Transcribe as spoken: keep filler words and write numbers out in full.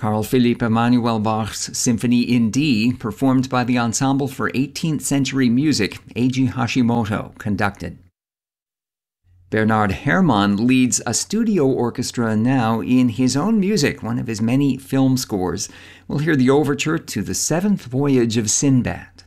Carl Philipp Emanuel Bach's Symphony in D, performed by the Ensemble for eighteenth Century Music, Eiji Hashimoto, conducted. Bernard Herrmann leads a studio orchestra now in his own music, one of his many film scores. We'll hear the overture to The Seventh Voyage of Sinbad.